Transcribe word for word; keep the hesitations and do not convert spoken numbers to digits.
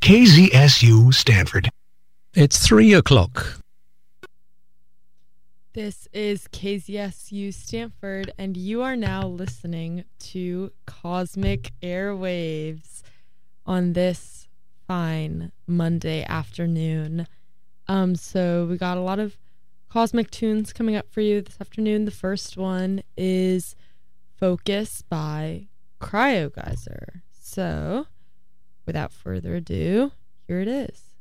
K Z S U Stanford. It's three o'clock. This is K Z S U Stanford, and you are now listening to Cosmic Airwaves on this fine Monday afternoon. Um, so we got a lot of cosmic tunes coming up for you this afternoon. The first one is Focus by Cryogeyser. So, without further ado, here it is.